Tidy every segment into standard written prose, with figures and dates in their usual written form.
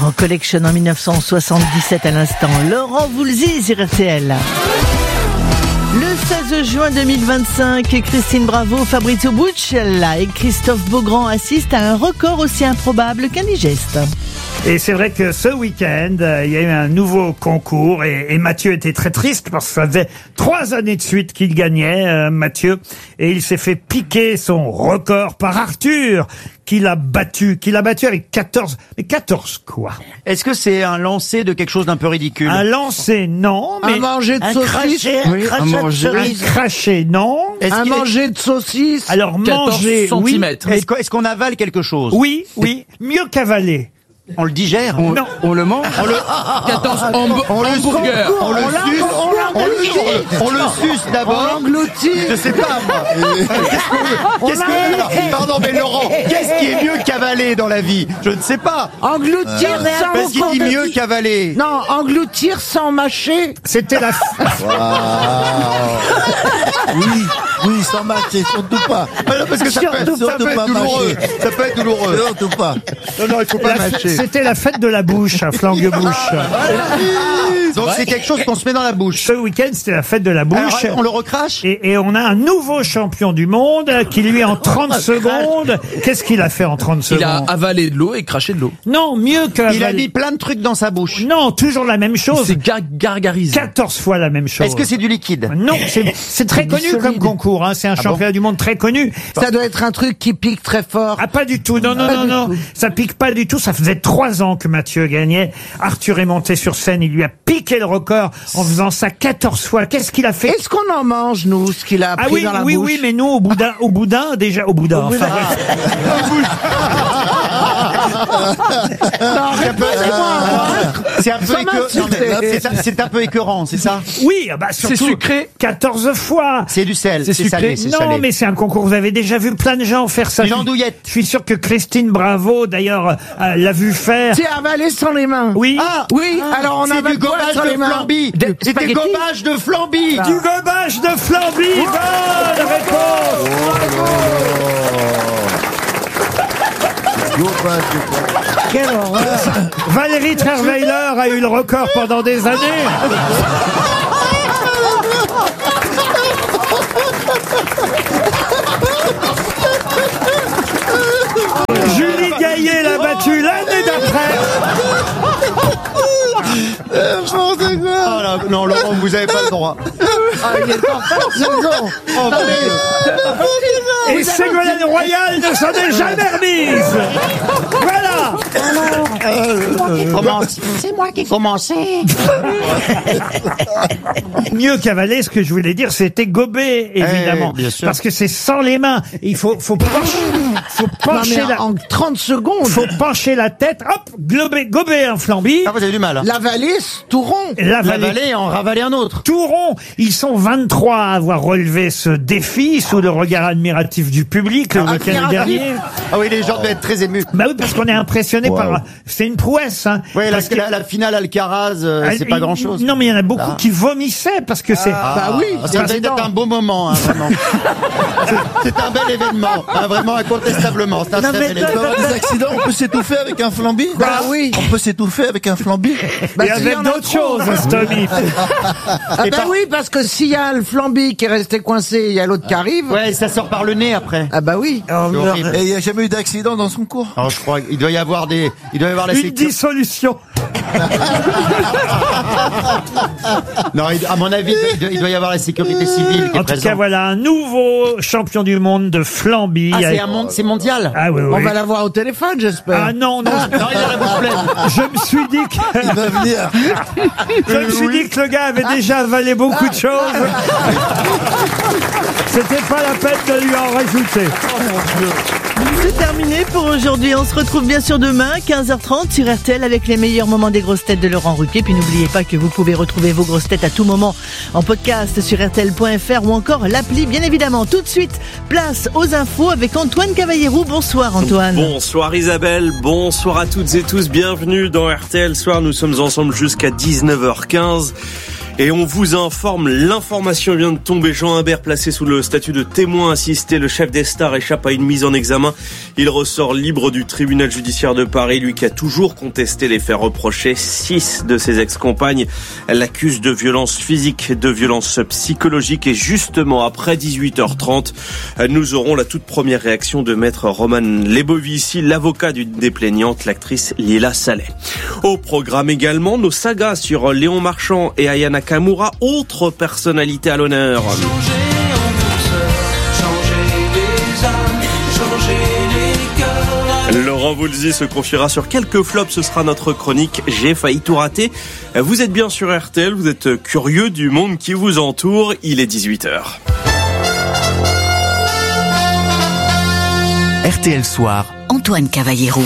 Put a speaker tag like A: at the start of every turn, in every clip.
A: Collection en 1977 à l'instant. Laurent Voulzy sur RTL. Le 16 juin 2025, Christine Bravo, Fabrizio Buccella et Christophe Beaugrand assistent à un record aussi improbable qu'indigeste.
B: Et c'est vrai que ce week-end, il y a eu un nouveau concours et Mathieu était très triste parce que ça faisait 3 années de suite qu'il gagnait, Mathieu. Et il s'est fait piquer son record par Arthur, qu'il a battu avec 14. Mais 14 quoi?
C: Est-ce que c'est un lancer de quelque chose d'un peu ridicule?
B: Un lancer, non. Mais
D: Un manger de saucisse.
B: un craché, non.
D: Un manger de saucisse.
B: Alors manger, oui.
C: Est-ce qu'on avale quelque chose?
B: Oui. Mieux qu'avaler.
C: On le digère?
B: Non.
C: On le mange?
E: 14 hamburgers.
C: On le suce d'abord.
D: On l'engloutit.
C: Je sais pas, moi. Pardon, mais Laurent, qu'est-ce qui est mieux qu'avaler dans la vie? Je ne sais pas.
D: Engloutir sans...
C: Qu'est-ce qui dit mieux qu'avaler?
D: Non, engloutir sans mâcher.
B: C'était la...
F: Oui, sans mâcher, surtout pas.
C: Non, parce que ça peut être douloureux. Ça peut être douloureux.
F: Surtout pas.
C: Non, il faut pas mâcher.
B: C'était la fête de la bouche, un flangue-bouche.
C: Donc c'est quelque chose qu'on se met dans la bouche.
B: Ce week-end, c'était la fête de la bouche.
C: Alors, on le recrache?
B: Et on a un nouveau champion du monde qui, lui, en 30 secondes... Qu'est-ce qu'il a fait en 30 secondes?
E: Il a avalé de l'eau et craché de l'eau.
B: Non, mieux que...
C: Il a mis plein de trucs dans sa bouche.
B: Non, toujours la même chose.
E: C'est gargarisé.
B: 14 fois la même chose.
C: Est-ce que c'est du liquide?
B: Non, c'est très connu comme concours. Hein. C'est un championnat du monde très connu.
D: Ça doit être un truc qui pique très fort.
B: Ah, pas du tout. Non. Ça pique pas du tout. Ça faisait 3 ans que Mathieu gagnait. Arthur est monté sur scène. Il lui a piqué le record en faisant ça 14 fois. Qu'est-ce qu'il a fait?
D: Est-ce qu'on en mange, nous, ce qu'il a pris dans la bouche?
B: Oui, mais nous, au boudin, déjà, au boudin. Enfin,
C: C'est un peu écœurant, c'est ça?
B: oui, bah, surtout.
E: C'est sucré.
B: 14 fois.
C: C'est du sel.
E: C'est
C: salé,
E: sucré.
C: c'est
B: Non,
C: salé.
B: mais c'est un concours. Vous avez déjà vu plein de gens faire ça.
C: Une andouillette.
B: Je suis sûr que Christine Bravo, d'ailleurs, l'a vu faire.
D: C'est avalé sans les mains.
B: Oui.
C: Ah,
D: Oui, alors on
C: c'est
D: avale
C: du gobage
D: sans les
C: de
D: mains.
C: flambi. C'est du gobage de flambi.
B: Du gobage de flambi. Bonne réponse.
D: Quelle horreur.
B: Valérie Trierweiler a eu le record pendant des années. Julie Gaillet l'a battu l'année d'après.
C: Oh là, non, Laurent, vous avez pas le droit.
D: Il est en face, c'est bon.
B: Et Ségolène Royal ne s'en est jamais remise. Voilà.
G: C'est moi qui ai commencé.
B: Mieux qu'avaler, ce que je voulais dire, c'était gober, évidemment.
C: bien sûr.
B: Parce que c'est sans les mains. Il faut pencher
D: En 30 secondes.
B: faut pencher la tête, hop, gober un flambi,
C: Ah, vous avez du mal. Hein.
D: L'avaler tout rond.
C: L'avaler et en ravaler un autre.
B: tout rond. Ils sont 23 à avoir relevé ce défi sous le regard admiratif du public le week-end dernier.
C: Ah oui, les gens doivent être très émus.
B: Bah oui, parce qu'on est impressionné par... C'est une prouesse, hein.
C: Oui,
B: Parce que-
C: la finale Alcaraz, c'est pas grand-chose.
B: Non, mais il y en a beaucoup qui vomissaient parce que c'est...
D: Bah oui,
C: Ça va être un beau moment, hein, vraiment. C'est un bel événement, hein, vraiment incontestablement. C'est un très bel
F: Il peut y
C: événement.
F: avoir des accidents, on peut s'étouffer avec un flambi?
D: Bah oui.
F: On peut s'étouffer avec un flambi?
B: Il y avait d'autres choses, Stomy.
D: Ah bah oui, parce que s'il y a le flambi qui est resté coincé, il y a l'autre qui arrive.
C: Ouais, ça sort par le nez après.
D: Ah bah oui.
C: C'est horrible.
F: Et il n'y a jamais eu d'accident dans son cours?
C: Alors, je crois qu'il doit y avoir la
B: Une
C: sécurité.
B: dissolution.
C: Non, à mon avis, il doit y avoir la sécurité civile qui est
B: En tout
C: présente.
B: cas, voilà un nouveau champion du monde de flambi.
C: C'est mondial.
B: Ah oui, oui.
D: On va l'avoir au téléphone, j'espère.
B: Ah non.
C: Non, il a la bouche pleine.
B: Je me suis dit que...
F: Il va venir.
B: Je me suis dit que le gars avait déjà avalé beaucoup de choses. C'était pas la peine de lui en rajouter.
A: C'est terminé pour aujourd'hui. On se retrouve bien sûr demain, 15h30 sur RTL avec les meilleurs moments des grosses têtes de Laurent Ruquier. Puis n'oubliez pas que vous pouvez retrouver vos grosses têtes à tout moment en podcast sur RTL.fr ou encore l'appli, bien évidemment. Tout de suite, place aux infos avec Antoine Cavallero. Bonsoir Antoine.
H: Bonsoir Isabelle, bonsoir à toutes et tous. Bienvenue dans RTL Soir. Nous sommes ensemble jusqu'à 19h15. Et on vous informe, l'information vient de tomber. Jean Imbert, placé sous le statut de témoin assisté, le chef des stars échappe à une mise en examen. Il ressort libre du tribunal judiciaire de Paris, lui qui a toujours contesté les faits reprochés. 6 de ses ex-compagnes l'accusent de violence physique, de violence psychologique. Et justement, après 18h30, nous aurons la toute première réaction de maître Roman Lebovici, l'avocat d'une des plaignantes, l'actrice Lila Saleh. Au programme également, nos sagas sur Léon Marchand et Aya Nakamura, autre personnalité à l'honneur. Laurent Voulzy se confiera sur quelques flops, ce sera notre chronique J'ai failli tout rater. Vous êtes bien sur RTL, vous êtes curieux du monde qui vous entoure, il est 18h.
G: RTL Soir,
I: Antoine Cavallero.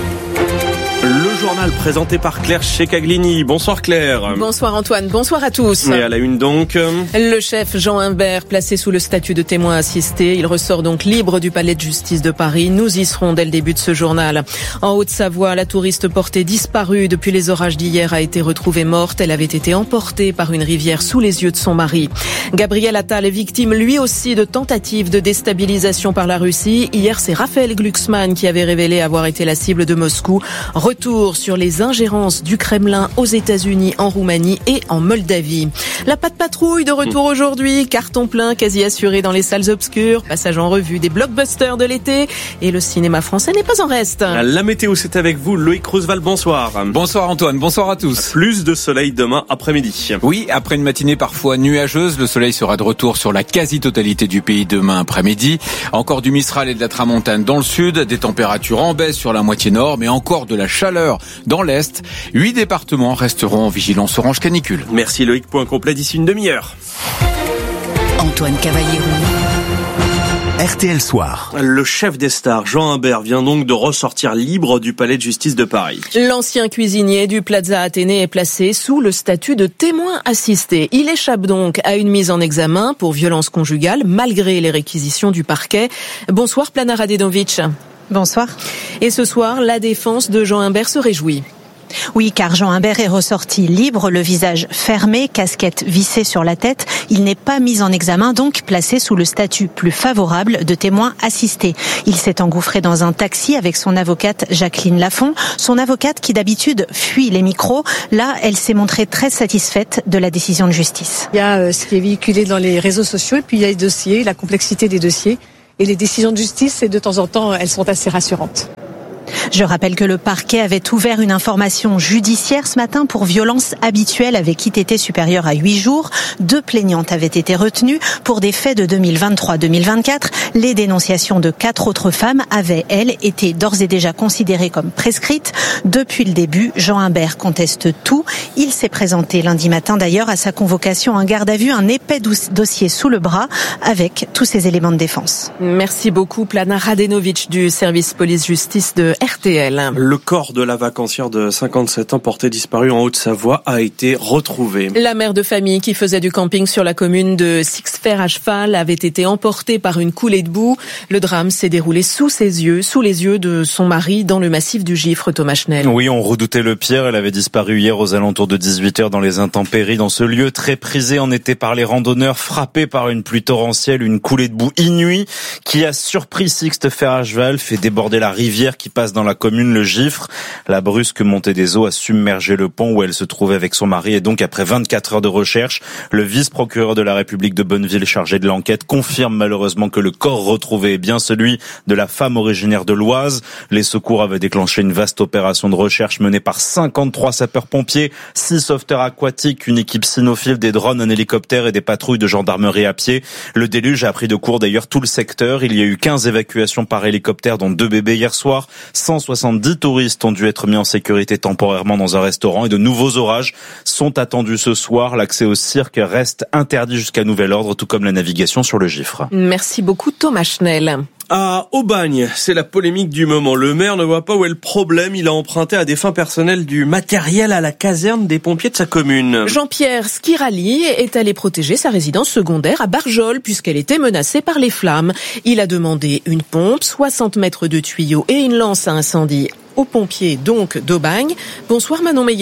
H: Le journal présenté par Claire Checaglini. Bonsoir Claire.
J: Bonsoir Antoine, bonsoir à tous.
H: Et à la une donc.
J: Le chef Jean Imbert, placé sous le statut de témoin assisté, il ressort donc libre du palais de justice de Paris. Nous y serons dès le début de ce journal. En Haute-Savoie, la touriste portée disparue depuis les orages d'hier a été retrouvée morte. Elle avait été emportée par une rivière sous les yeux de son mari. Gabriel Attal est victime lui aussi de tentatives de déstabilisation par la Russie. Hier, c'est Raphaël Glucksmann qui avait révélé avoir été la cible de Moscou. Retour sur les ingérences du Kremlin aux États-Unis, en Roumanie et en Moldavie. La patte patrouille de retour aujourd'hui, carton plein quasi assuré dans les salles obscures, passage en revue des blockbusters de l'été et le cinéma français n'est pas en reste.
H: La météo, c'est avec vous, Loïc Roosevelt, bonsoir.
K: Bonsoir Antoine, bonsoir à tous.
H: Plus de soleil demain après-midi.
K: Oui, après une matinée parfois nuageuse, le soleil sera de retour sur la quasi-totalité du pays demain après-midi. Encore du Mistral et de la Tramontane dans le sud, des températures en baisse sur la moitié nord, mais encore de la chaleur dans l'est. 8 départements resteront en vigilance orange canicule.
H: Merci Loïc, point complet d'ici une demi-heure.
I: Antoine Cavallero.
G: RTL Soir.
H: Le chef des stars, Jean Imbert, vient donc de ressortir libre du palais de justice de Paris.
J: L'ancien cuisinier du Plaza Athénée est placé sous le statut de témoin assisté. Il échappe donc à une mise en examen pour violence conjugale, malgré les réquisitions du parquet. Bonsoir Plana Radenovic.
L: Bonsoir.
J: Et ce soir, la défense de Jean Imbert se réjouit.
L: Oui, car Jean Imbert est ressorti libre, le visage fermé, casquette vissée sur la tête. Il n'est pas mis en examen, donc placé sous le statut plus favorable de témoin assisté. Il s'est engouffré dans un taxi avec son avocate Jacqueline Lafont. Son avocate qui d'habitude fuit les micros. Là, elle s'est montrée très satisfaite de la décision de justice.
M: Il y a ce qui est véhiculé dans les réseaux sociaux et puis il y a les dossiers, la complexité des dossiers. Et les décisions de justice, de temps en temps, elles sont assez rassurantes.
L: Je rappelle que le parquet avait ouvert une information judiciaire ce matin pour violence habituelle avec ITT supérieure à 8 jours. 2 plaignantes avaient été retenues pour des faits de 2023-2024. Les dénonciations de 4 autres femmes avaient, elles, été d'ores et déjà considérées comme prescrites. Depuis le début, Jean Imbert conteste tout. Il s'est présenté lundi matin d'ailleurs à sa convocation en garde à vue, un épais dossier sous le bras avec tous ses éléments de défense.
J: Merci beaucoup Plana Radenovic du service police-justice de RTL.
H: Le corps de la vacancière de 57 ans portée disparue en Haute-Savoie a été retrouvé.
J: La mère de famille qui faisait du camping sur la commune de Sixfer à cheval avait été emportée par une coulée de boue. Le drame s'est déroulé sous ses yeux, sous les yeux de son mari dans le massif du Gifre, Thomas Schnell.
N: Oui, on redoutait le pire. Elle avait disparu hier aux alentours de 18h dans les intempéries. Dans ce lieu très prisé en été par les randonneurs, frappé par une pluie torrentielle, une coulée de boue inouïe qui a surpris Sixte Fer à cheval, fait déborder la rivière qui passe dans la commune, le Gifre. La brusque montée des eaux a submergé le pont où elle se trouvait avec son mari et donc après 24 heures de recherche, le vice-procureur de la République de Bonneville chargé de l'enquête confirme malheureusement que le corps retrouvé est bien celui de la femme originaire de l'Oise. Les secours avaient déclenché une vaste opération de recherche menée par 53 sapeurs-pompiers, 6 sauveteurs aquatiques, une équipe cynophile, des drones, un hélicoptère et des patrouilles de gendarmerie à pied. Le déluge a pris de court d'ailleurs tout le secteur. Il y a eu 15 évacuations par hélicoptère dont 2 bébés hier soir. 170 touristes ont dû être mis en sécurité temporairement dans un restaurant et de nouveaux orages sont attendus ce soir. L'accès au cirque reste interdit jusqu'à nouvel ordre, tout comme la navigation sur le Gifre.
J: Merci beaucoup Thomas Schnell.
H: À Aubagne, c'est la polémique du moment. Le maire ne voit pas où est le problème. Il a emprunté à des fins personnelles du matériel à la caserne des pompiers de sa commune.
J: Jean-Pierre Skirali est allé protéger sa résidence secondaire à Barjol puisqu'elle était menacée par les flammes. Il a demandé une pompe, 60 mètres de tuyaux et une lance à incendie aux pompiers donc d'Aubagne. Bonsoir Manon Meyer.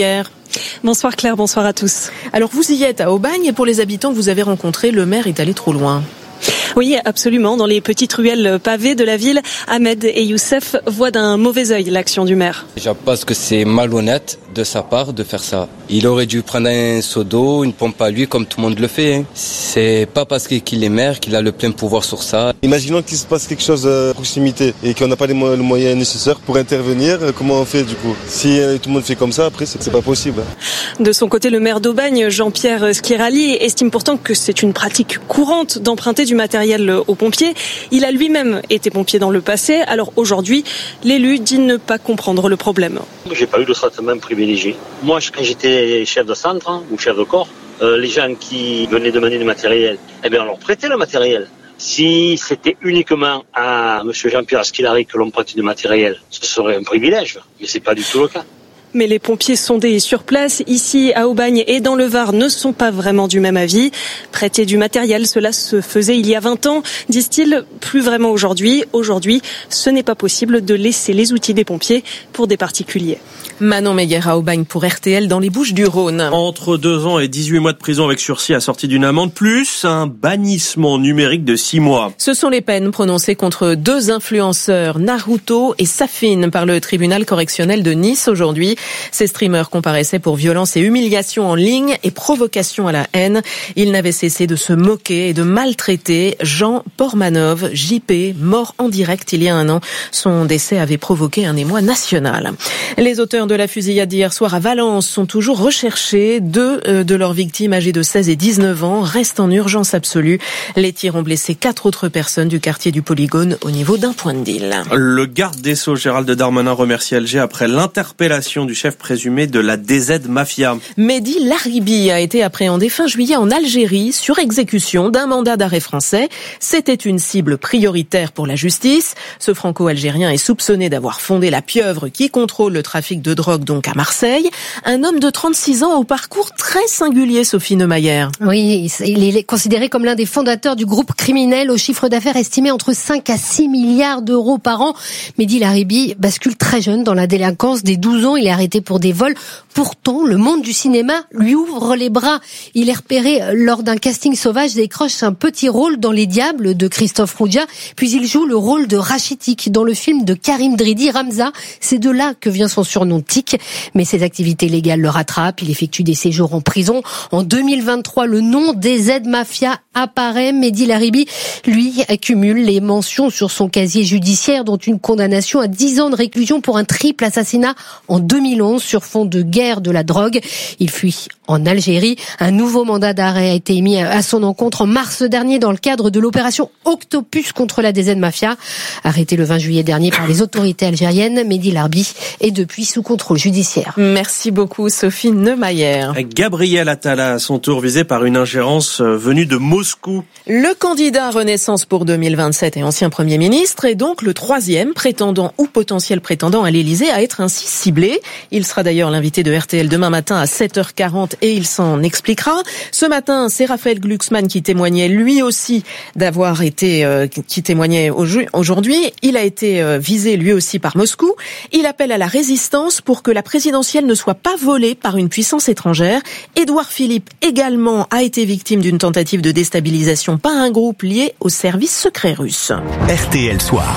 M: Bonsoir Claire, bonsoir à tous.
J: Alors vous y êtes à Aubagne et pour les habitants que vous avez rencontrés, le maire est allé trop loin.
M: Oui, absolument. Dans les petites ruelles pavées de la ville, Ahmed et Youssef voient d'un mauvais œil l'action du maire.
O: Je pense que c'est malhonnête de sa part de faire ça. Il aurait dû prendre un seau d'eau, une pompe à lui, comme tout le monde le fait. C'est pas parce qu'il est maire qu'il a le plein pouvoir sur ça.
P: Imaginons qu'il se passe quelque chose à proximité et qu'on n'a pas les moyens nécessaires pour intervenir. Comment on fait du coup? Si tout le monde fait comme ça, après, c'est pas possible.
M: De son côté, le maire d'Aubagne, Jean-Pierre Schirali, estime pourtant que c'est une pratique courante d'emprunter du matériel aux pompiers. Il a lui-même été pompier dans le passé. Alors aujourd'hui, l'élu dit ne pas comprendre le problème.
Q: J'ai pas eu de traitement privilégié. Moi, quand j'étais chef de centre ou chef de corps, les gens qui venaient demander du matériel, on leur prêtait le matériel. Si c'était uniquement à M. Jean-Pierre Schirali que l'on prêtait du matériel, ce serait un privilège. Mais c'est pas du tout le cas.
M: Mais les pompiers sondés sur place, ici à Aubagne et dans le Var, ne sont pas vraiment du même avis. Prêter du matériel, cela se faisait il y a 20 ans, disent-ils, plus vraiment aujourd'hui. Aujourd'hui, ce n'est pas possible de laisser les outils des pompiers pour des particuliers.
J: Manon Meyer à Aubagne pour RTL dans les Bouches-du-Rhône.
H: Entre 2 ans et 18 mois de prison avec sursis assorti d'une amende, plus un bannissement numérique de 6 mois.
J: Ce sont les peines prononcées contre 2 influenceurs, Naruto et Safin, par le tribunal correctionnel de Nice aujourd'hui. Ces streamers comparaissaient pour violence et humiliation en ligne et provocation à la haine. Ils n'avaient cessé de se moquer et de maltraiter Jean Pormanov, JP, mort en direct il y a 1 an. Son décès avait provoqué un émoi national. Les auteurs de la fusillade d'hier soir à Valence sont toujours recherchés. 2 de leurs victimes âgées de 16 et 19 ans restent en urgence absolue. Les tirs ont blessé 4 autres personnes du quartier du Polygone au niveau d'un point de deal.
H: Le garde des Sceaux Gérald Darmanin remercie Alger après l'interpellation du chef présumé de la DZ Mafia.
J: Mehdi Laribi a été appréhendé fin juillet en Algérie sur exécution d'un mandat d'arrêt français. C'était une cible prioritaire pour la justice. Ce franco-algérien est soupçonné d'avoir fondé la pieuvre qui contrôle le trafic de drogue donc à Marseille. Un homme de 36 ans au parcours très singulier, Sophie Neumayer.
R: Oui, il est considéré comme l'un des fondateurs du groupe criminel au chiffre d'affaires estimé entre 5 à 6 milliards d'euros par an. Mehdi Laribi bascule très jeune dans la délinquance. Dès 12 ans, il est arrêté pour des vols. Pourtant, le monde du cinéma lui ouvre les bras. Il est repéré lors d'un casting sauvage, décroche un petit rôle dans Les Diables de Christophe Roudia, puis il joue le rôle de Rachitik dans le film de Karim Dridi, Ramza. C'est de là que vient son surnom Tic, mais ses activités légales le rattrapent. Il effectue des séjours en prison. En 2023, le nom DZ Mafia apparaît. Mehdi Laribi, lui, accumule les mentions sur son casier judiciaire, dont une condamnation à 10 ans de réclusion pour un triple assassinat en 2011 sur fond de guerre de la drogue. Il fuit en Algérie. Un nouveau mandat d'arrêt a été émis à son encontre en mars dernier dans le cadre de l'opération Octopus contre la DZ Mafia. Arrêté le 20 juillet dernier par les autorités algériennes, Mehdi Laribi est depuis sous contrôle judiciaire.
J: Merci beaucoup Sophie Neumayer.
H: Gabriel Attal à son tour visé par une ingérence venue de Moscou.
J: Le candidat Renaissance pour 2027 et ancien Premier ministre est donc le 3e prétendant ou potentiel prétendant à l'Élysée à être ainsi ciblé. Il sera d'ailleurs l'invité de RTL demain matin à 7h40 et il s'en expliquera. Ce matin, c'est Raphaël Glucksmann qui témoignait lui aussi d'avoir été, qui témoignait aujourd'hui. Il a été visé lui aussi par Moscou. Il appelle à la résistance pour que la présidentielle ne soit pas volée par une puissance étrangère. Édouard Philippe également a été victime d'une tentative de déstabilisation par un groupe lié au service secret russe.
G: RTL Soir.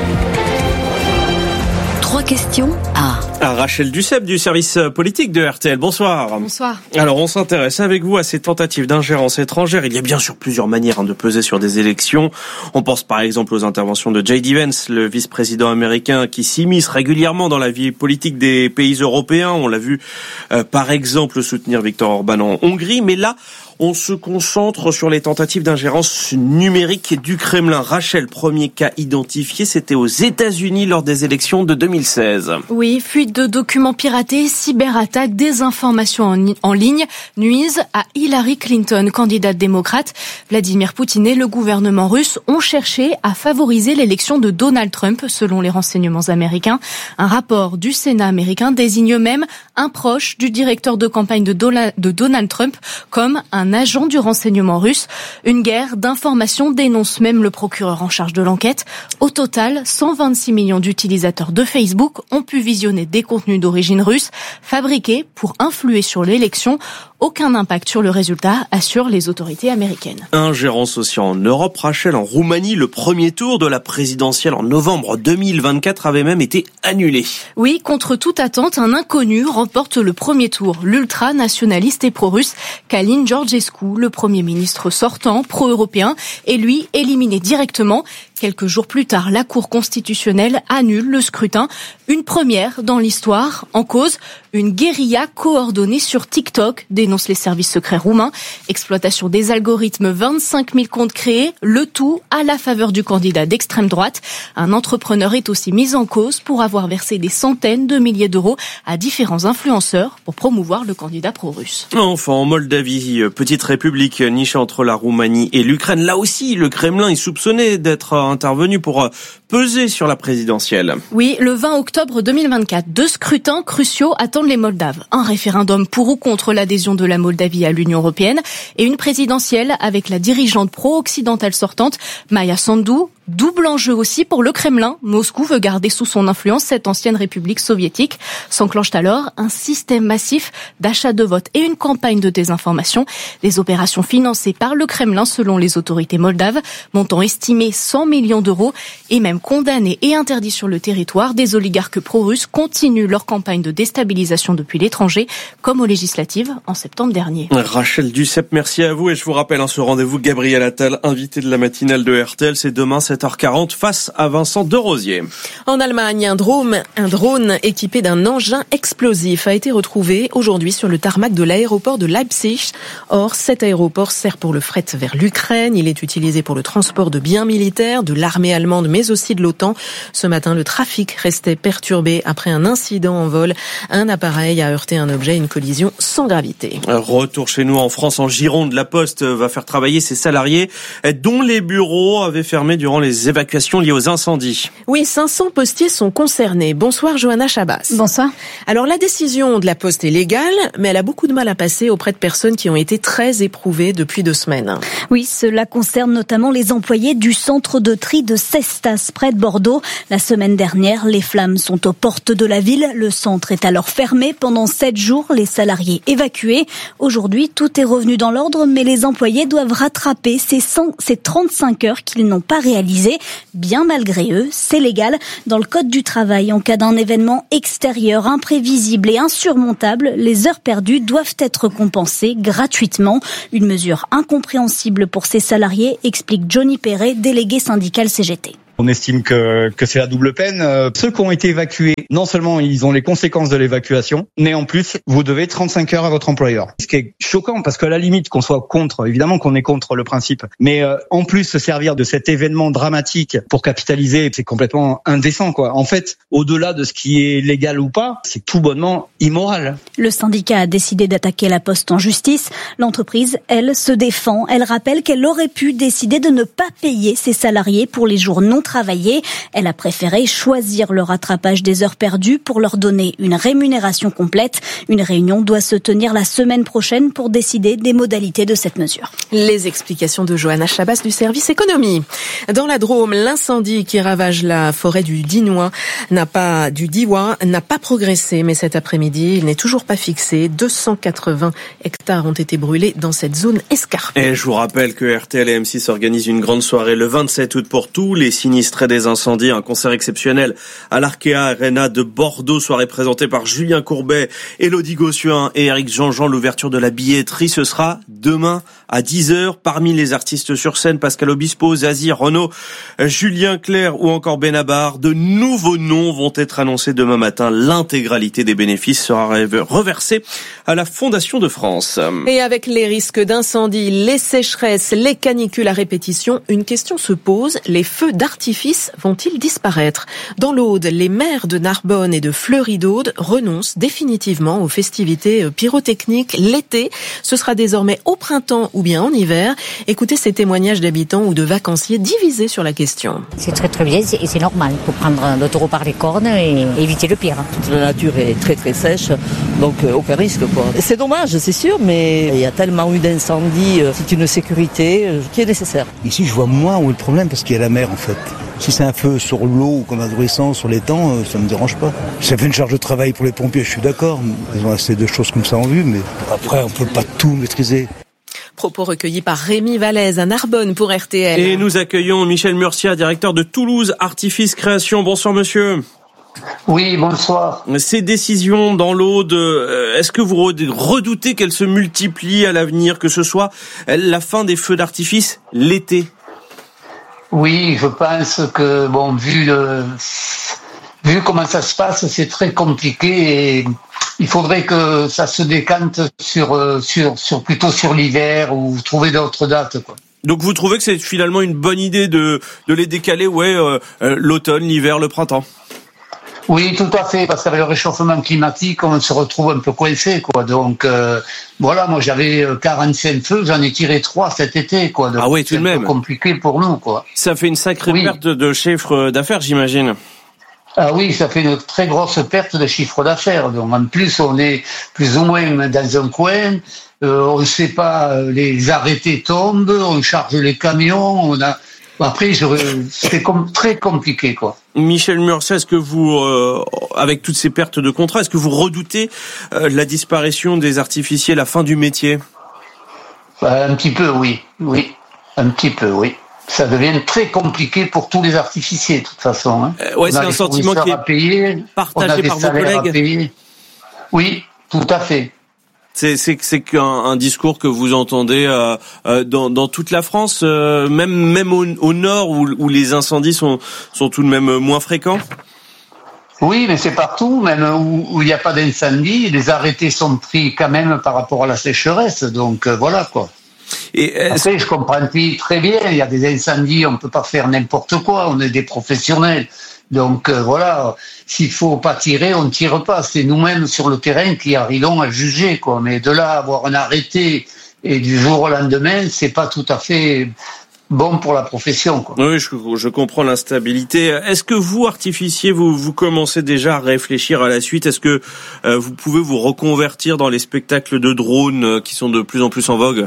I: 3 questions à
H: Rachel Duceppe du service politique de RTL. Bonsoir.
R: Bonsoir.
H: Alors, on s'intéresse avec vous à ces tentatives d'ingérence étrangère. Il y a bien sûr plusieurs manières de peser sur des élections. On pense par exemple aux interventions de J.D. Vance, le vice-président américain qui s'immisce régulièrement dans la vie politique des pays européens. On l'a vu par exemple soutenir Viktor Orban en Hongrie. Mais là, on se concentre sur les tentatives d'ingérence numérique du Kremlin. Rachel, premier cas identifié, c'était aux États-Unis lors des élections de 2016.
S: Oui, fuite de documents piratés, cyberattaques, désinformation en ligne nuisent à Hillary Clinton, candidate démocrate. Vladimir Poutine et le gouvernement russe ont cherché à favoriser l'élection de Donald Trump, selon les renseignements américains. Un rapport du Sénat américain désigne même un proche du directeur de campagne de Donald Trump comme un agent du renseignement russe. Une guerre d'information dénonce même le procureur en charge de l'enquête. Au total, 126 millions d'utilisateurs de Facebook ont pu visionner des des contenus d'origine russe, fabriqués pour influer sur l'élection. Aucun impact sur le résultat, assurent les autorités américaines.
H: Ingérence aussi en Europe. Rachel, en Roumanie, le premier tour de la présidentielle en novembre 2024 avait même été annulé.
S: Oui, contre toute attente, un inconnu remporte le premier tour. L'ultra-nationaliste et pro-russe Călin Georgescu, le premier ministre sortant, pro-européen, est lui éliminé directement. Quelques jours plus tard, la Cour constitutionnelle annule le scrutin. Une première dans l'histoire. En cause, une guérilla coordonnée sur TikTok, dénoncent les services secrets roumains. Exploitation des algorithmes, 25 000 comptes créés, le tout à la faveur du candidat d'extrême droite. Un entrepreneur est aussi mis en cause pour avoir versé des centaines de milliers d'euros à différents influenceurs pour promouvoir le candidat pro-russe.
H: Enfin, en Moldavie, petite république nichée entre la Roumanie et l'Ukraine. Là aussi, le Kremlin est soupçonné d'être intervenu pour peser sur la présidentielle.
S: Oui, le 20 octobre 2024, 2 scrutins cruciaux attendent les Moldaves. Un référendum pour ou contre l'adhésion de la Moldavie à l'Union européenne et une présidentielle avec la dirigeante pro-occidentale sortante, Maia Sandu. Double enjeu aussi pour le Kremlin. Moscou veut garder sous son influence cette ancienne république soviétique. S'enclenche alors un système massif d'achat de vote et une campagne de désinformation. Des opérations financées par le Kremlin selon les autorités moldaves, montant estimé 100 millions d'euros et même condamnés et interdits sur le territoire. Des oligarques pro-russes continuent leur campagne de déstabilisation depuis l'étranger, comme aux législatives en septembre dernier.
H: Rachel Duceppe, merci à vous et je vous rappelle ce rendez-vous Gabriel Attal, invité de la matinale de RTL, c'est demain 7h40 face à Vincent Derosier.
J: En Allemagne, un drone équipé d'un engin explosif a été retrouvé aujourd'hui sur le tarmac de l'aéroport de Leipzig. Or, cet aéroport sert pour le fret vers l'Ukraine. Il est utilisé pour le transport de biens militaires, de l'armée allemande, mais aussi de l'OTAN. Ce matin, le trafic restait perturbé après un incident en vol. Un appareil a heurté un objet, une collision sans gravité.
H: Retour chez nous en France, en Gironde. La Poste va faire travailler ses salariés dont les bureaux avaient fermé durant les évacuations liées aux incendies.
J: Oui, 500 postiers sont concernés. Bonsoir Johanna Chabas.
R: Bonsoir.
J: Alors la décision de la Poste est légale, mais elle a beaucoup de mal à passer auprès de personnes qui ont été très éprouvées depuis 2 semaines.
T: Oui, cela concerne notamment les employés du centre de tri de Cestas, près de Bordeaux. La semaine dernière, les flammes sont aux portes de la ville. Le centre est alors fermé pendant 7 jours, les salariés évacués. Aujourd'hui, tout est revenu dans l'ordre, mais les employés doivent rattraper ces 35 heures qu'ils n'ont pas réalisées. Bien malgré eux, c'est légal. Dans le Code du travail, en cas d'un événement extérieur, imprévisible et insurmontable, les heures perdues doivent être compensées gratuitement. Une mesure incompréhensible pour ces salariés, explique Johnny Perret, délégué syndical CGT.
U: On estime que c'est la double peine. Ceux qui ont été évacués, non seulement ils ont les conséquences de l'évacuation, mais en plus, vous devez 35 heures à votre employeur. Ce qui est choquant, parce qu'à la limite, qu'on soit contre, évidemment qu'on est contre le principe, mais en plus, se servir de cet événement dramatique pour capitaliser, c'est complètement indécent, quoi. En fait, au-delà de ce qui est légal ou pas, c'est tout bonnement immoral.
T: Le syndicat a décidé d'attaquer la Poste en justice. L'entreprise, elle, se défend. Elle rappelle qu'elle aurait pu décider de ne pas payer ses salariés pour les jours non travaillés. Elle a préféré choisir le rattrapage des heures perdues pour leur donner une rémunération complète. Une réunion doit se tenir la semaine prochaine pour décider des modalités de cette mesure.
J: Les explications de Johanna Chabas du service économie. Dans la Drôme, l'incendie qui ravage la forêt du Dinois n'a pas progressé, mais cet après-midi, il n'est toujours pas fixé. 280 hectares ont été brûlés dans cette zone escarpée.
H: Et je vous rappelle que RTL et M6 organisent une grande soirée le 27 août pour tous les sinistrés des incendies. Un concert exceptionnel à l'Arkea Arena de Bordeaux, soirée présentée par Julien Courbet, Élodie Gossuin et Éric Jean-Jean. L'ouverture de la billetterie, ce sera demain à 10h. Parmi les artistes sur scène, Pascal Obispo, Zazie, Renaud, Julien Clerc ou encore Benabar. De nouveaux noms vont être annoncés demain matin. L'intégralité des bénéfices sera reversée à la Fondation de France.
J: Et avec les risques d'incendie, les sécheresses, les canicules à répétition, une question se pose. Les feux d'artifice vont-ils disparaître? Dans l'Aude, les maires de Narbonne et de Fleury-d'Aude renoncent définitivement aux festivités pyrotechniques l'été. Ce sera désormais au printemps ou bien en hiver. Écoutez ces témoignages d'habitants ou de vacanciers divisés sur la question.
V: C'est très très bien et c'est normal pour prendre le taureau par les cornes et éviter le pire.
W: Toute la nature est très très sèche, donc aucun risque, quoi. C'est dommage, c'est sûr, mais il y a tellement eu d'incendies, c'est une sécurité qui est nécessaire.
X: Ici, je vois moins où est le problème parce qu'il y a la mer en fait.
C: Si c'est un feu sur l'eau ou comme adolescent, sur l'étang, ça me dérange pas. Ça fait une charge de travail pour les pompiers, je suis d'accord. Ils ont assez de choses comme ça en vue, mais après, on peut pas tout maîtriser.
J: Propos recueillis par Rémi Vallès à Narbonne pour RTL.
H: Et nous accueillons Michel Murcia, directeur de Toulouse Artifice Création. Bonsoir monsieur.
D: Oui, bonsoir.
H: Ces décisions dans l'Aude, est-ce que vous redoutez qu'elles se multiplient à l'avenir, que ce soit la fin des feux d'artifice l'été?
D: Oui, je pense que, bon, vu comment ça se passe, c'est très compliqué et il faudrait que ça se décante plutôt sur l'hiver ou trouver d'autres dates, quoi.
H: Donc vous trouvez que c'est finalement une bonne idée de les décaler, l'automne, l'hiver, le printemps?
D: Oui, tout à fait, parce qu'avec le réchauffement climatique, on se retrouve un peu coincé, quoi. Donc voilà, moi j'avais 45 feux, j'en ai tiré 3 cet été, quoi. Donc,
H: ah oui, tout de même.
D: C'est un peu compliqué pour nous, quoi.
H: Ça fait une sacrée perte de chiffre d'affaires, j'imagine.
D: Ah oui, ça fait une très grosse perte de chiffre d'affaires. Donc en plus, on est plus ou moins dans un coin. On ne sait pas, les arrêtés tombent, on charge les camions, après, c'est très compliqué, quoi.
H: Michel Murcia, est-ce que vous, avec toutes ces pertes de contrats, est-ce que vous redoutez la disparition des artificiers, la fin du métier?
D: Un petit peu, oui. Oui, un petit peu, oui. Ça devient très compliqué pour tous les artificiers, de toute façon. Hein.
H: C'est un sentiment qui est partagé par vos collègues.
D: Oui, tout à fait.
H: C'est qu'un discours que vous entendez dans toute la France, même au nord où les incendies sont tout de même moins fréquents.
D: Oui, mais c'est partout, même où il n'y a pas d'incendie, les arrêtés sont pris quand même par rapport à la sécheresse, donc voilà, quoi. Après, je comprends très bien, il y a des incendies, on ne peut pas faire n'importe quoi, on est des professionnels. Donc voilà, s'il faut pas tirer, on ne tire pas. C'est nous-mêmes sur le terrain qui arrivons à juger, quoi. Mais de là à avoir un arrêté et du jour au lendemain, c'est pas tout à fait bon pour la profession, quoi.
H: Oui, je comprends l'instabilité. Est-ce que vous, artificier, vous commencez déjà à réfléchir à la suite? Est-ce que vous pouvez vous reconvertir dans les spectacles de drones qui sont de plus en plus en vogue?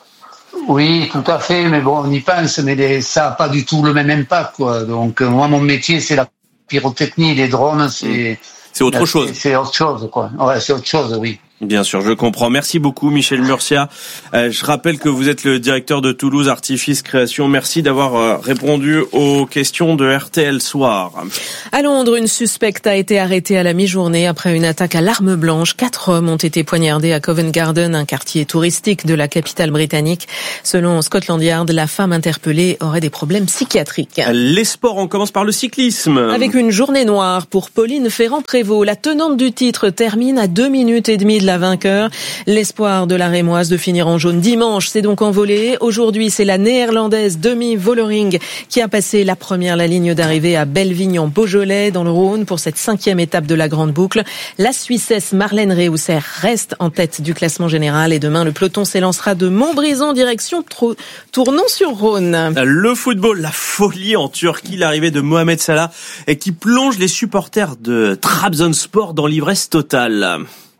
D: Oui, tout à fait, mais bon, on y pense, mais ça n'a pas du tout le même impact, quoi. Donc, moi, mon métier, c'est la pyrotechnie, les drones, c'est
H: autre chose.
D: C'est autre chose, quoi. Ouais, c'est autre chose, oui.
H: Bien sûr, je comprends. Merci beaucoup, Michel Murcia. Je rappelle que vous êtes le directeur de Toulouse Artifice Création. Merci d'avoir répondu aux questions de RTL Soir.
J: À Londres, une suspecte a été arrêtée à la mi-journée après une attaque à l'arme blanche. 4 hommes ont été poignardés à Covent Garden, un quartier touristique de la capitale britannique. Selon Scotland Yard, la femme interpellée aurait des problèmes psychiatriques.
H: Les sports, on commence par le cyclisme.
J: Avec une journée noire pour Pauline Ferrand-Prévot. La tenante du titre termine à 2 minutes et demie de la vainqueur. L'espoir de la Rémoise de finir en jaune dimanche s'est donc envolé. Aujourd'hui, c'est la néerlandaise Demi Vollering qui a passé la ligne d'arrivée à Bellevignes-en-Beaujolais dans le Rhône pour cette 5e étape de la grande boucle. La Suissesse Marlène Reusser reste en tête du classement général et demain, le peloton s'élancera de Montbrison direction Tournon-sur-Rhône.
H: Le football, la folie en Turquie, l'arrivée de Mohamed Salah et qui plonge les supporters de Trabzonspor dans l'ivresse totale.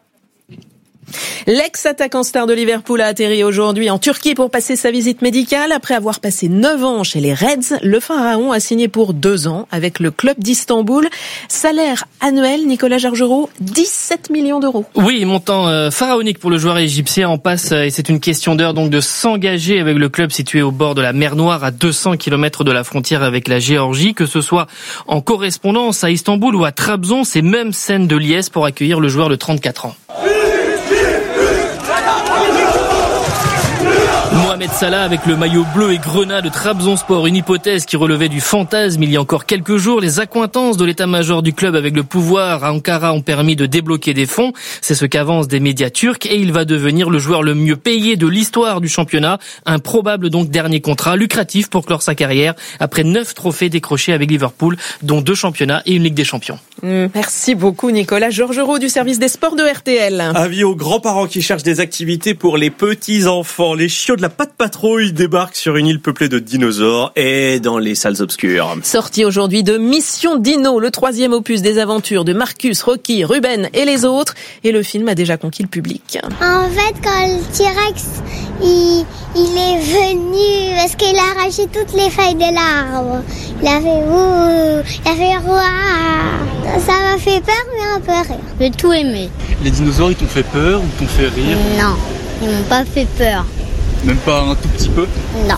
J: L'ex-attaquant star de Liverpool a atterri aujourd'hui en Turquie pour passer sa visite médicale. Après avoir passé 9 ans chez les Reds, le Pharaon a signé pour 2 ans avec le club d'Istanbul. Salaire annuel, Nicolas Georgerot, 17 millions d'euros.
E: Oui, montant pharaonique pour le joueur égyptien en passe, et c'est une question d'heure donc de s'engager avec le club situé au bord de la mer Noire à 200 km de la frontière avec la Géorgie, que ce soit en correspondance à Istanbul ou à Trabzon, c'est même scène de liesse pour accueillir le joueur de 34 ans. Mohamed Salah avec le maillot bleu et grenat de Trabzonspor, une hypothèse qui relevait du fantasme il y a encore quelques jours. Les accointances de l'état-major du club avec le pouvoir à Ankara ont permis de débloquer des fonds. C'est ce qu'avancent des médias turcs et il va devenir le joueur le mieux payé de l'histoire du championnat. Un probable donc dernier contrat lucratif pour clore sa carrière après 9 trophées décrochés avec Liverpool, dont 2 championnats et une Ligue des Champions.
J: Merci beaucoup Nicolas Georgerot du service des sports de RTL.
H: Avis aux grands-parents qui cherchent des activités pour les petits-enfants. Les chiots de la pas de patrouille débarque sur une île peuplée de dinosaures et dans les salles obscures.
J: Sortie aujourd'hui de Mission Dino, le 3e opus des aventures de Marcus, Rocky, Ruben et les autres. Et le film a déjà conquis le public.
A: En fait, quand le T-Rex, il est venu parce qu'il a arraché toutes les feuilles de l'arbre. Il a fait roi. Ça m'a fait peur, mais un peu rire. J'ai tout aimé.
B: Les dinosaures, ils t'ont fait peur ou t'ont fait rire?
A: Non, ils m'ont pas fait peur.
B: Même pas un tout petit peu?
A: Non.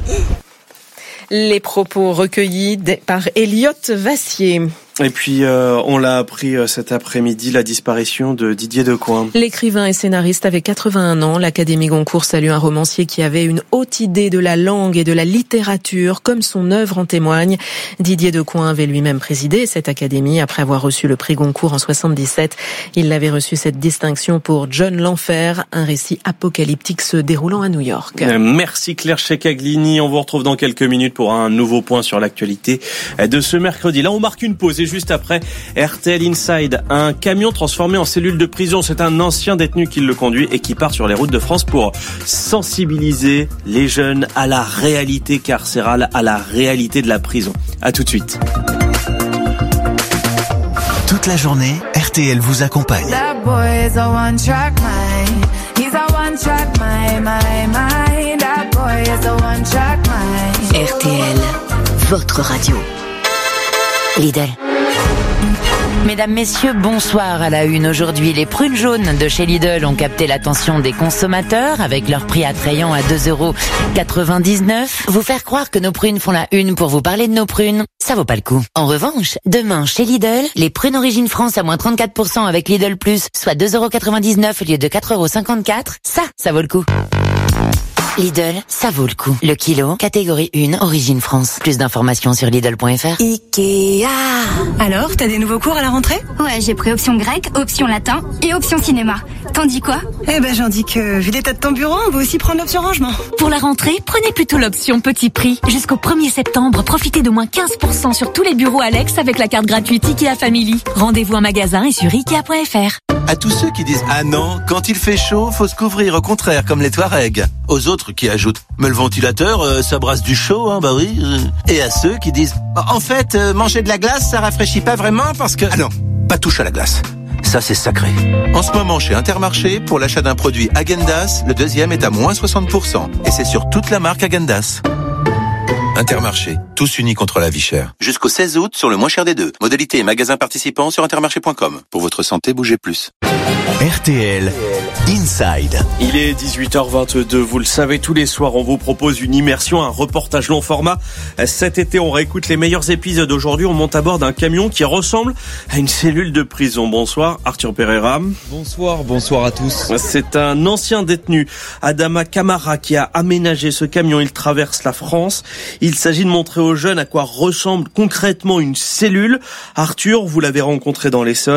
J: Les propos recueillis par Elliot Vassier.
H: Et puis, on l'a appris cet après-midi, la disparition de Didier Decoing.
J: L'écrivain et scénariste avait 81 ans. L'Académie Goncourt salue un romancier qui avait une haute idée de la langue et de la littérature, comme son œuvre en témoigne. Didier Decoing avait lui-même présidé cette académie après avoir reçu le prix Goncourt en 77. Il avait reçu cette distinction pour John l'Enfer, un récit apocalyptique se déroulant à New York.
H: Merci Claire Checaglini. On vous retrouve dans quelques minutes pour un nouveau point sur l'actualité de ce mercredi. Là, on marque une pause. Juste après, RTL Inside, un camion transformé en cellule de prison. C'est un ancien détenu qui le conduit et qui part sur les routes de France pour sensibiliser les jeunes à la réalité carcérale, à la réalité de la prison. À tout de suite.
G: Toute la journée, RTL vous accompagne.
I: RTL, votre radio. Lidl. Mesdames, messieurs, bonsoir à la une. Aujourd'hui, les prunes jaunes de chez Lidl ont capté l'attention des consommateurs avec leur prix attrayant à 2,99 €. Vous faire croire que nos prunes font la une pour vous parler de nos prunes, ça vaut pas le coup. En revanche, demain, chez Lidl, les prunes Origine France à moins 34% avec Lidl Plus, soit 2,99 € au lieu de 4,54 €, ça vaut le coup. Lidl, ça vaut le coup. Le kilo, catégorie 1, Origine France. Plus d'informations sur Lidl.fr.
F: Ikea. Alors, t'as des nouveaux cours à la rentrée?
X: Ouais, j'ai pris option grec, option latin et option cinéma. T'en dis quoi?
F: Eh ben, j'en dis que, vu l'état de ton bureau, on va aussi prendre l'option rangement.
X: Pour la rentrée, prenez plutôt l'option petit prix. Jusqu'au 1er septembre, profitez de moins 15% sur tous les bureaux Alex avec la carte gratuite Ikea Family. Rendez-vous en magasin et sur Ikea.fr.
Y: À tous ceux qui disent « Ah non, quand il fait chaud, faut se couvrir, au contraire, comme les Touaregs ». Aux autres qui ajoutent « Mais le ventilateur, ça brasse du chaud, hein, bah oui ». Et à ceux qui disent « En fait, manger de la glace, ça rafraîchit pas vraiment parce que… » Ah non, pas touche à la glace. Ça, c'est sacré. En ce moment, chez Intermarché, pour l'achat d'un produit Häagen-Dazs, le deuxième est à moins 60%. Et c'est sur toute la marque Häagen-Dazs. Intermarché, tous unis contre la vie chère. Jusqu'au 16 août sur le moins cher des deux. Modalité et magasins participants sur intermarché.com. Pour votre santé, bougez plus.
G: RTL Inside.
H: Il est 18h22, vous le savez, tous les soirs on vous propose une immersion, un reportage long format. Cet été on réécoute les meilleurs épisodes. Aujourd'hui on monte à bord d'un camion qui ressemble à une cellule de prison. Bonsoir Arthur Pereira.
Z: Bonsoir à tous.
H: C'est un ancien détenu, Adama Camara, qui a aménagé ce camion. Il traverse la France. Il s'agit de montrer aux jeunes à quoi ressemble concrètement une cellule. Arthur, vous l'avez rencontré dans l'Essonne.